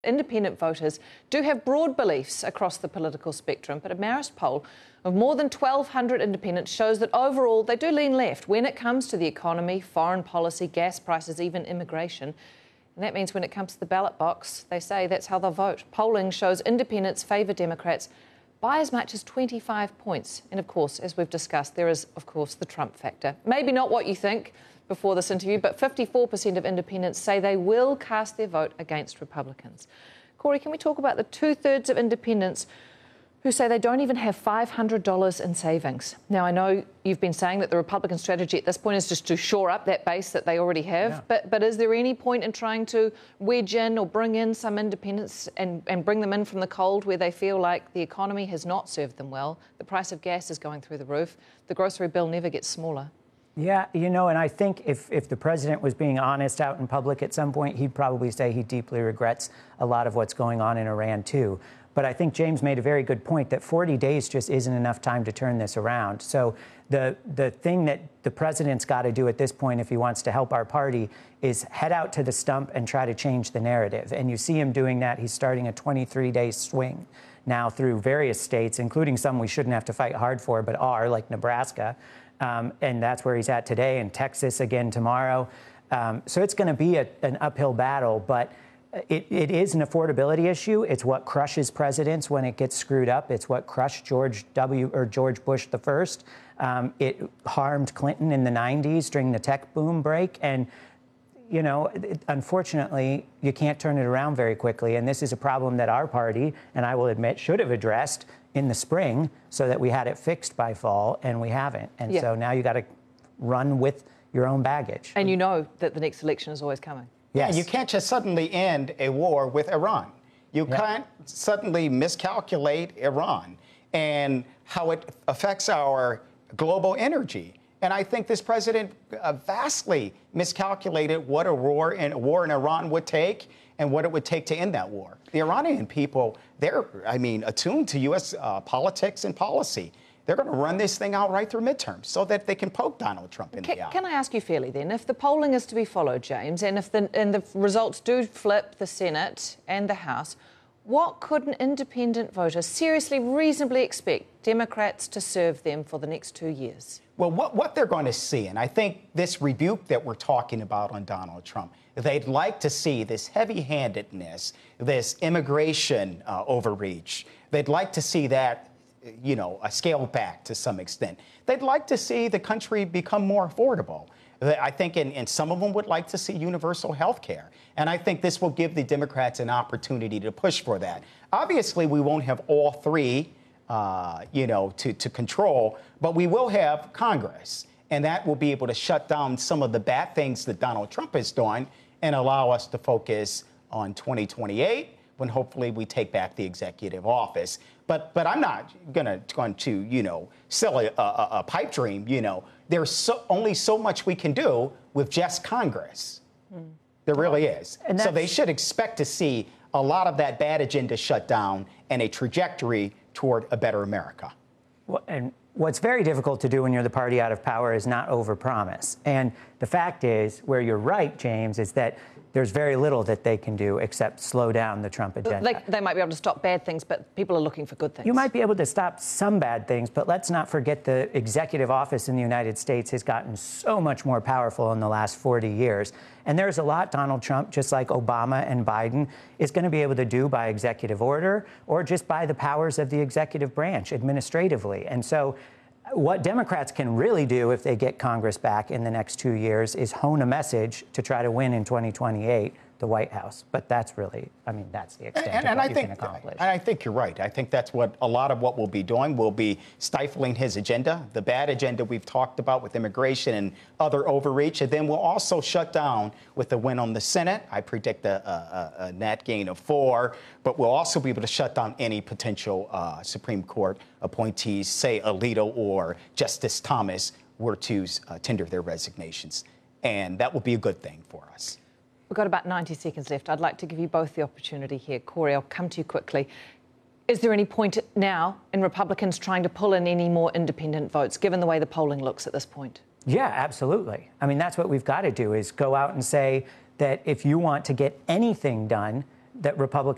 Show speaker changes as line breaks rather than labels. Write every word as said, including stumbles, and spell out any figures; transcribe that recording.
Independent voters do have broad beliefs across the political spectrum, but a Marist poll of more than twelve hundred independents shows that overall they do lean left when it comes to the economy, foreign policy, gas prices, even immigration. And that means when it comes to the ballot box, they say that's how they'll vote. Polling shows independents favour Democrats by as much as twenty-five points. And of course, as we've discussed, there is, of course, the Trump factor. Maybe not what you think before this interview, but fifty-four percent of independents say they will cast their vote against Republicans. Corey, can we talk about the two-thirds of independents who say they don't even have five hundred dollars in savings? Now, I know you've been saying that the Republican strategy at this point is just to shore up that base that they already have, yeah. but, but is there any point in trying to wedge in or bring in some independents and, and bring them in from the cold where they feel like the economy has not served them well? The price of gas is going through the roof. The grocery bill never gets smaller.
Yeah, you know, and I think if, if the president was being honest out in public at some point, he'd probably say he deeply regrets a lot of what's going on in Iran, too. But I think James made a very good point that forty days just isn't enough time to turn this around. So the, the thing that the president's got to do at this point, if he wants to help our party, is head out to the stump and try to change the narrative. And you see him doing that. He's starting a twenty-three day swing now through various states, including some we shouldn't have to fight hard for, but are, like Nebraska. Um, and that's where he's at today, and Texas again tomorrow. Um, so it's going to be a, an uphill battle, but it, it is an affordability issue. It's what crushes presidents when it gets screwed up. It's what crushed George W. or George Bush the first. Um, it harmed Clinton in the nineties during the tech boom break. And, you know, it, unfortunately, you can't turn it around very quickly. And this is a problem that our party, and I will admit, should have addressed in the spring so that we had it fixed by fall, and we haven't. And yeah. so now you got to run with your own baggage.
And you know that the next election is always coming.
Yes. Yeah, you can't just suddenly end a war with Iran. You yeah. can't suddenly miscalculate Iran and how it affects our global energy. And I think this president uh, vastly miscalculated what a war in, a war in Iran would take and what it would take to end that war. The Iranian people, they're, I mean, attuned to U S uh, politics and policy. They're going to run this thing out right through midterms so that they can poke Donald Trump in
can,
the eye.
Can I ask you fairly then, if the polling is to be followed, James, and if the, and the results do flip the Senate and the House, what could an independent voter seriously, reasonably expect Democrats to serve them for the next two years?
Well, what, what they're going to see, and I think this rebuke that we're talking about on Donald Trump, they'd like to see this heavy-handedness, this immigration uh, overreach. They'd like to see that, you know, a scale back to some extent. They'd like to see the country become more affordable. I think, and, and some of them would like to see universal health care. And I think this will give the Democrats an opportunity to push for that. Obviously, we won't have all three, uh, you know, to, to control, but we will have Congress. And that will be able to shut down some of the bad things that Donald Trump is doing and allow us to focus on twenty twenty-eight, when hopefully we take back the executive office. But but I'm not gonna going to, you know, sell a, a, a pipe dream. You know, there's so, only so much we can do with just Congress. Mm. There really is. So they should expect to see a lot of that bad agenda shut down and a trajectory toward a better America.
Well, and what's very difficult to do when you're the party out of power is not overpromise. And the fact is, where you're right, James, is that there's very little that they can do except slow down the Trump agenda.
They, they might be able to stop bad things, but people are looking for good things.
You might be able to stop some bad things, but let's not forget the executive office in the United States has gotten so much more powerful in the last forty years. And there's a lot Donald Trump, just like Obama and Biden, is going to be able to do by executive order or just by the powers of the executive branch administratively. And so what Democrats can really do if they get Congress back in the next two years is hone a message to try to win in twenty twenty-eight the White House. But that's really, I mean, that's the extent
and,
of
and
what
I
you
think,
can accomplish.
And I think you're right. I think that's what a lot of what we'll be doing. We'll be stifling his agenda, the bad agenda we've talked about with immigration and other overreach. And then we'll also shut down with the win on the Senate. I predict a, a, a net gain of four. But we'll also be able to shut down any potential uh, Supreme Court appointees, say Alito or Justice Thomas, were to uh, tender their resignations. And that will be a good thing for us.
We've got about ninety seconds left. I'd like to give you both the opportunity here. Corey, I'll come to you quickly. Is there any point now in Republicans trying to pull in any more independent votes, given the way the polling looks at this point?
Yeah, absolutely. I mean, that's what we've got to do, is go out and say that if you want to get anything done that Republicans